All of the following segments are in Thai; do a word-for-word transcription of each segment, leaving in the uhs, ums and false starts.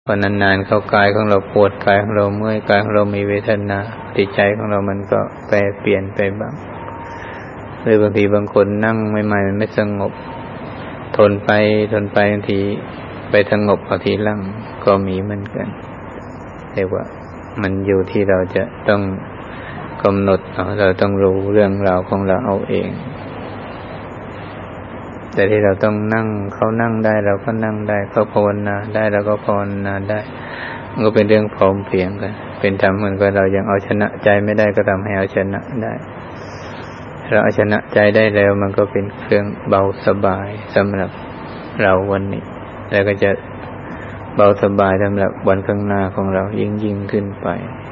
พอนานๆเข้ากายของเราปวดกายของเราเมื่อยกายของเรามีเวทนาจิตใจของเรามันก็แปรเปลี่ยนไปบ้างหรือบางทีบางคนนั่งใหม่ๆมันไม่สงบทนไปทนไปบางทีไปสงบเอาทีหลังก็มีเหมือนกันแต่ว่ามันอยู่ที่เราจะต้องกำหนดเอาเราต้องรู้เรื่องราวของเราเอาเองแต่ที่เราต้องนั่งเขานั่งได้เราก็นั่งได้เขาภาวนาได้เราก็ภาวนาได้มันก็เป็นเรื่องพร้อมเพรียงกันเป็นธรรมเหมือนกับเรายังเอาชนะใจไม่ได้ก็ทำให้เอาชนะได้เราเอาชนะใจได้แล้วมันก็เป็นเครื่องเบาสบายสำหรับเราวันนี้แล้วก็จะเบาสบายสำหรับวันข้างหน้าของเรายิ่งยิ่งขึ้นไป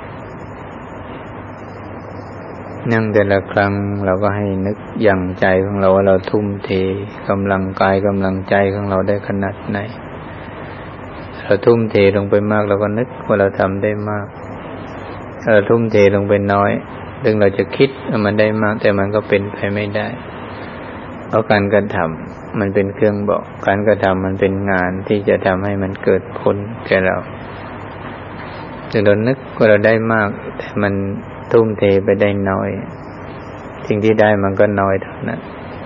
นั่งแต่ละครั้งเราก็ให้นึกอย่างใจของเราว่าเราทุ่มเทกำลังกายกำลังใจของเราได้ขนาดไหนเราทุ่มเทลงไปมากเราก็นึกว่าเราทำได้มากเราทุ่มเทลงไปน้อยถึงเราจะคิดว่ามันได้มากแต่มันก็เป็นไปไม่ได้เพราะการกระทำมันเป็นเครื่องบอกการกระทำมันเป็นงานที่จะทำให้มันเกิดผลแก่เราถึงเรานึกว่าเราได้มากแต่มันทุ่มเทไปได้น้อยสิ่งที่ได้มันก็น้อยเท่านั้น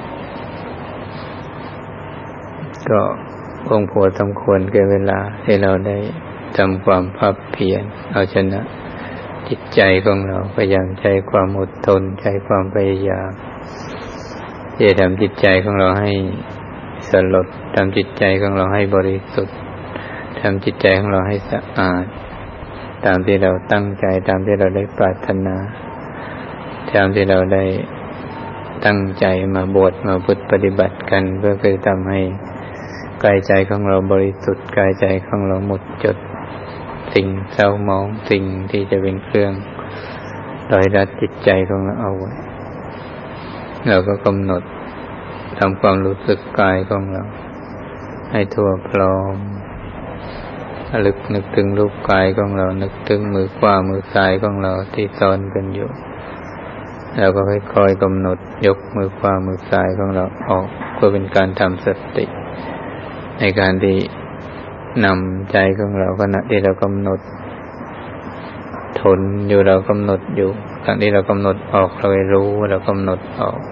ก็คงพอสมควรแก่เวลาที่เราได้ทำความภาคเพียรเอาชนะจิตใจของเราพยายามใช้ความอดทนใช้ความพยายามที่จะทำจิตใจของเราให้สลดทำจิตใจของเราให้บริสุทธิ์ทำจิตใจของเราให้สะอาดตามที่เราตั้งใจตามที่เราได้ปรารถนาตามที่เราได้ตั้งใจมาบวชมาพุทธปฏิบัติกันเพื่อคือทำให้กายใจของเราบริสุทธิ์กายใจของเราหมดจดสิ่งเศร้าหมองสิ่งที่จะเป็นเครื่องร้อยรัดจิตใจของเราเอาไว้เราก็กำหนดทำความรู้สึกกายของเราให้ทั่วพร้อมระลึกนึกถึงรูปกายของเรานึกถึงมือขวามือซ้ายของเราที่ซ้อนกันอยู่เราก็ค่อยๆกำหนดยกมือขวามือซ้ายของเราออกเพื่อเป็นการทำสติในการที่นำใจของเราขณะที่เรากำหนดทนอยู่เรากำหนดอยู่ขณะที่เรากำหนดออกเรารู้ว่าเรากำหนดออก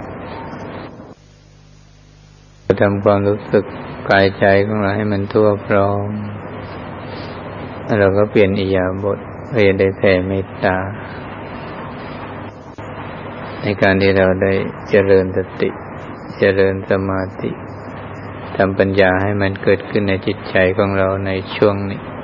ทำความรู้สึกกายใจของเราให้มันทั่วพร้อมเราก็เปลี่ยนอิริยาบถเพื่อได้แผ่เมตตาในการที่เราได้เจริญสติเจริญสมาธิทำปัญญาให้มันเกิดขึ้นในจิตใจของเราในช่วงนี้